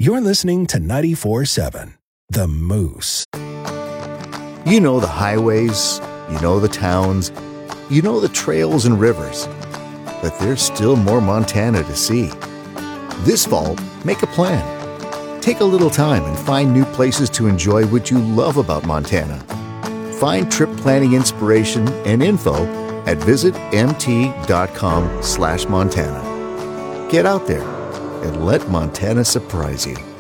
You're listening to 94.7 The Moose. You know the highways, you know the towns, you know the trails and rivers. But there's still more Montana to see. This fall, make a plan. Take a little time and find new places to enjoy what you love about Montana. Find trip planning inspiration and info at visitmt.com/Montana. Get out there and let Montana surprise you.